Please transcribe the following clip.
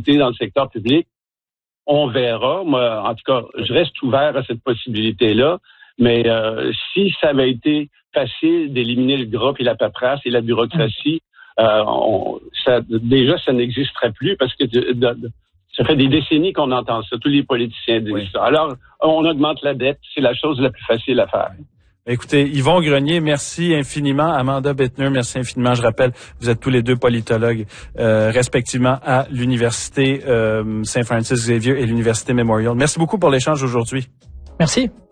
responsabilités dans le secteur public. On verra. Moi, en tout cas, je reste ouvert à cette possibilité-là. Mais si ça avait été facile d'éliminer le gras et la paperasse et la bureaucratie, déjà, ça n'existerait plus parce que ça fait des décennies qu'on entend ça. Tous les politiciens disent ça. Alors, on augmente la dette. C'est la chose la plus facile à faire. Écoutez, Yvon Grenier, merci infiniment. Amanda Bettner, merci infiniment. Je rappelle, vous êtes tous les deux politologues, respectivement à l'Université Saint Francis Xavier et l'Université Memorial. Merci beaucoup pour l'échange aujourd'hui. Merci.